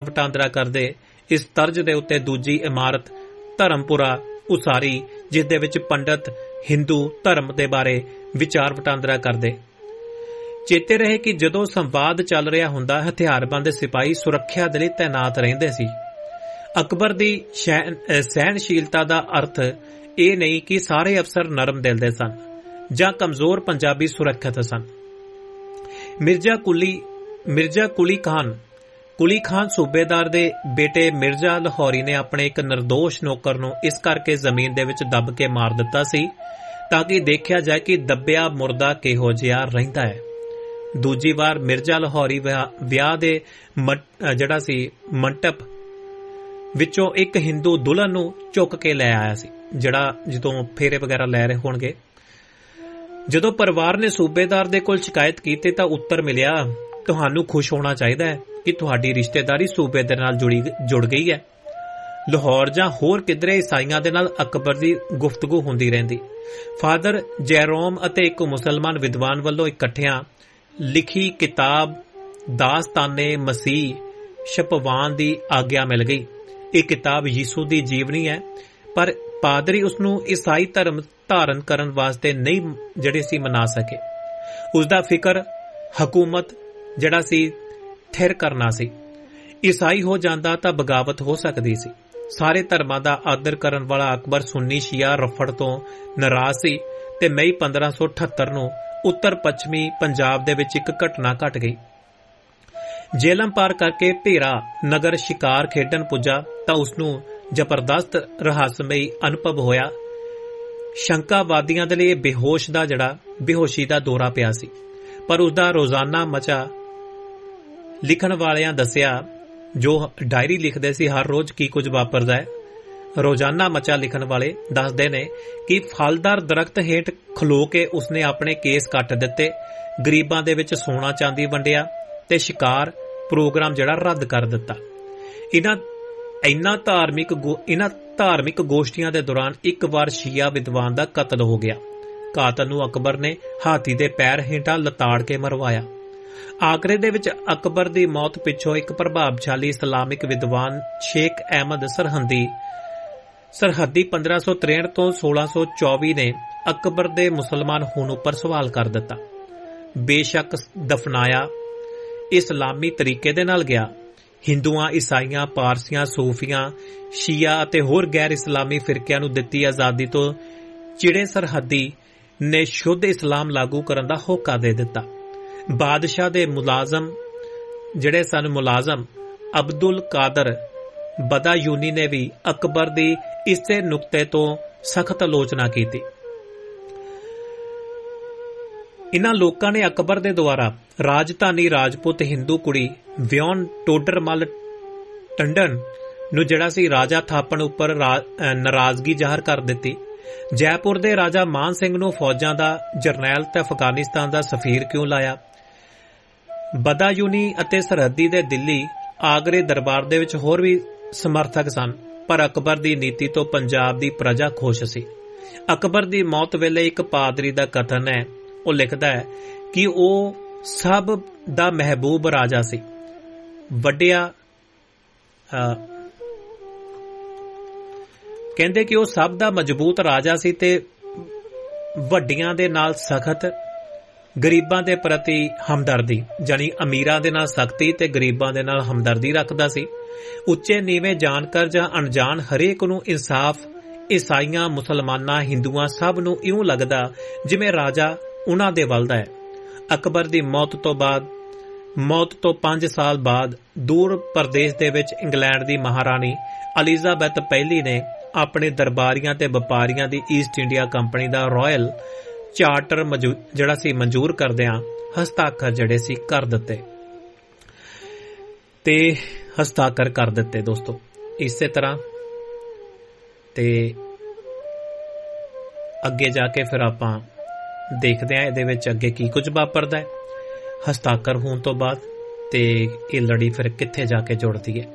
ਵਟਾਂਦਰਾ ਕਰਦੇ इस तर्ज दे उत्ते दूजी इमारत धर्मपुरा उसारी, जिस दे विच पंडित हिंदू धर्म दे बारे विचार वटांदरा करदे। चेते रहे कि जदों संवाद चल रहा हुंदा हथियारबंद सिपाही सुरक्षा दे लई तैनात रहिंदे सी। अकबर दी सहनशीलता दा अर्थ ये नहीं कि सारे अफसर नरम दिल दे सन जां कमजोर पंजाबी सुरक्षित सन। मिर्जा कुली खान सूबेदार दे बेटे मिर्जा लाहौरी ने अपने एक निर्दोष नौकर नूं इस करके जमीन दे विच दब के मार दिता सी ताकि देखिया जाए कि दबिया मुर्दा किहो जिहा रहिंदा है। दूजी बार मिर्जा लाहौरी विआह दे जिहड़ा सी मंटप विचों एक हिंदू दुल्हन नूं चुक के लै आया सी, जिहड़ा जदों फेरे वगैरह लै रहे होणगे। जदों परिवार ने सूबेदार दे कोल शिकायत कीती तां उत्तर मिलिया, तुहानूं खुश होना चाहिदा है कि तुहाडी रिश्तेदारी सूबे दे नाल जुड़ गई है। लाहौर जां होर किधरे ईसाइयां दे नाल अकबर दी गुफ्तगू हुंदी रहिंदी। फादर जैरोम अते एक मुसलमान विद्वान वल्लों इकट्ठियां लिखी किताब दास्ताने मसीह छपवाण दी आग्या मिल गई। यह किताब यीशु दी जीवनी है, पर पादरी उसनूं ईसाई धर्म धारण करन वास्ते नहीं जिहड़े सी मना सके। उसदा फिकर हकूमत जिहड़ा सी थिर करना सी। ईसाई हो जांदा तां बगावत हो सकदी सी। सारे धर्मां दा आदर करन वाला अकबर सुन्नी शिया रफड़ तो नाराज सी ते मई 1578 नूं उत्तर पश्चिमी पंजाब दे विच एक घटना घट गई। जेलम पार करके भेरा नगर शिकार खेडन पुजा तां उसनूं जबरदस्त रहस्यमई अनुभव होया। शंकावादियां दे लई बेहोशी दा दौरा पिया सी, पर उसदा रोजाना मचा लिखण वालियां दसिया, जो डायरी लिखदे सी हर रोज की कुछ वापरदा है। रोजाना मचा लिखण वाले दसदे ने कि फलदार दरख्त हेठ खलो के उसने अपने केस कट दिते, गरीबां दे विच सोना चांदी वंडिया ते शिकार प्रोग्राम जिहड़ा रद्द कर दिता। इन्हां धार्मिक गोष्ठियां दे दौरान एक बार शिया विद्वान दा कतल हो गया। कातल नूं अकबर ने हाथी दे पैर हेठां लताड़ के मरवाया। आगरे दे विच अकबर दी मौत पिछों एक प्रभावशाली इस्लामिक विद्वान शेख अहमद सरहदी 1563 तो 1624 ने अकबर दे मुसलमान होने पर सवाल कर दिता। बेशक दफनाया इस्लामी तरीके दे नाल गया। हिंदुआं, ईसाइयां, पारसियां, सूफियां, शिया अते होर गैर इस्लामी फिरकियां नूं दित्ती आजादी तो चिड़े सरहदी ने शुद्ध इस्लाम लागू करन दा होका दे दिता। बादशाह दे मुलाजम अब्दुल कादर बदायूनी ने भी अकबर दी इसे नुक्ते तो सख्त आलोचना की। इन्हां लोकां ने अकबर दे द्वारा राजधानी राजपूत हिंदू कुड़ी व्योन टोडरमल टंडन नूं जिहड़ा सी राजा थापण उपर नाराजगी जाहिर कर दित्ती। जयपुर दे राजा मान सिंह नूं फौजां दा जरनैल ते अफगानिस्तान दा सफीर क्यों लाया। बदायूनी अते सरहदी दे दिल्ली आगरे दरबार दे विच होर भी समर्थक सन, पर अकबर दी नीति तो पंजाब दी प्रजा खुश सी। अकबर दी मौत वेले एक पादरी दा कथन है, वो लिखदा है कि वो सब दा महबूब राजा सी। वड्डिया कहंदे कि वो सब दा मजबूत राजा सी ते वड्डियां दे नाल सख्त, गरीबां दे प्रति हमदर्दी, जानी अमीरां दे नाल सख्ती ते गरीबां दे नाल हमदर्दी रखदा सी। उच्चे नीवें जानकर जां अनजान हरेक नूं इंसाफ, ईसाइयां, मुसलमानां, हिंदुआं सब नूं इउं लगदा जिवें राजा उन्हां दे वल दा है। अकबर दी मौत तो 5 साल बाद दूर प्रदेश दे विच इंग्लैंड दी महारानी एलिजाबैथ पहली ने अपने दरबारियां ते वपारियां दी ईस्ट इंडिया कंपनी दा रॉयल चार्टर जिहड़ा सी मंजूर करदियां हस्ताक्षर जिहड़े सी कर दित्ते ते हस्ताक्षर कर दित्ते। दोस्तों इसे तरह ते अगे जाके फिर आपां देखते हैं इहदे विच अगे की कुछ वापरदा है। हस्ताक्षर होने तो बाद ते ये लड़ी फिर कित्थे जाके जुड़दी है।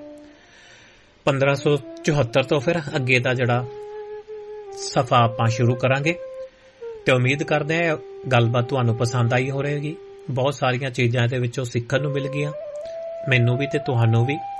1574 तो फिर अगे दा जिहड़ा सफा आपां शुरू करांगे ते उम्मीद करते हैं गलबात तुहानूं पसंद आई हो रहेगी। बहुत सारियां चीज़ां इहदे विचों सिੱਖਣ ਨੂੰ मिल गईयां, मैनूं भी ते तुहानूं भी।